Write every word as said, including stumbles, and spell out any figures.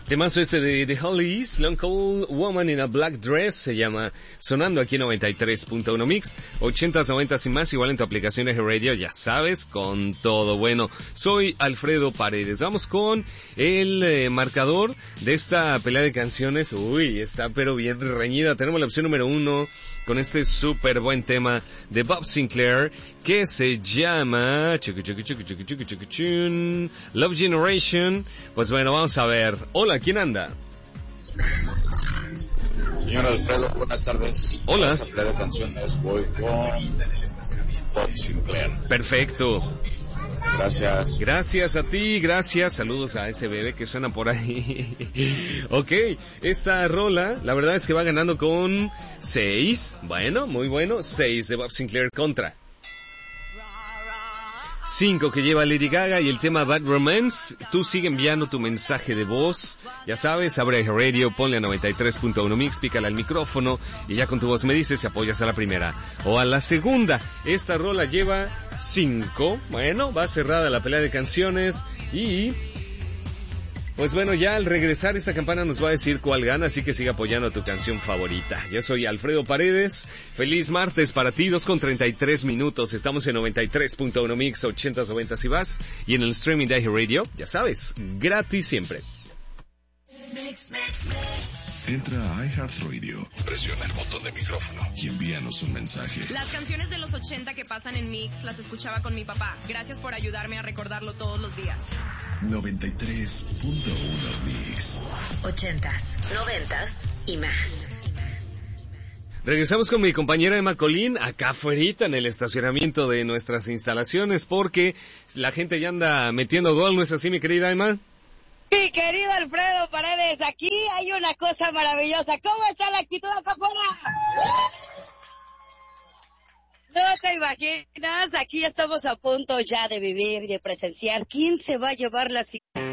Temazo este de The Hollies, Long Cold Woman in a Black Dress, se llama, sonando aquí en noventa y tres punto uno Mix, ochentas, noventas y más, igual en tu aplicación de Radio, ya sabes, con todo. Bueno, soy Alfredo Paredes. Vamos con el eh, marcador de esta pelea de canciones. Uy, está pero bien reñida. Tenemos la opción número uno con este súper buen tema de Bob Sinclair que se llama Love Generation. Pues bueno, vamos a ver. Hola, ¿quién anda? Señor Alfredo, buenas tardes. Hola. Esta pelea de canciones voy con Bob Sinclair. Perfecto. Gracias. Gracias a ti, gracias. Saludos a ese bebé que suena por ahí. Ok, esta rola, la verdad es que va ganando con seis. Bueno, muy bueno. Seis de Bob Sinclair contra cinco que lleva Lady Gaga y el tema Bad Romance. Tú sigue enviando tu mensaje de voz. Ya sabes, abre Radio, ponle a noventa y tres punto uno Mix, pícale al micrófono y ya con tu voz me dices si apoyas a la primera o a la segunda. Esta rola lleva cinco. Bueno, va cerrada la pelea de canciones y... pues bueno, ya al regresar esta campana nos va a decir cuál gana, así que sigue apoyando a tu canción favorita. Yo soy Alfredo Paredes, feliz martes para ti, dos con treinta y tres minutos, estamos en noventa y tres punto uno Mix, ochentas, noventas y vas, y en el streaming de Radio, ya sabes, gratis siempre. Entra a iHeartRadio, presiona el botón de micrófono y envíanos un mensaje. Las canciones de los ochenta que pasan en Mix las escuchaba con mi papá. Gracias por ayudarme a recordarlo todos los días. noventa y tres punto uno Mix. Ochentas, noventas y más. Regresamos con mi compañera Emma Colín, acá afuera en el estacionamiento de nuestras instalaciones, porque la gente ya anda metiendo gol, ¿no es así, mi querida Emma? Mi querido Alfredo Paredes, aquí hay una cosa maravillosa. ¿Cómo está la actitud acá afuera? No te imaginas, aquí estamos a punto ya de vivir y de presenciar quién se va a llevar la...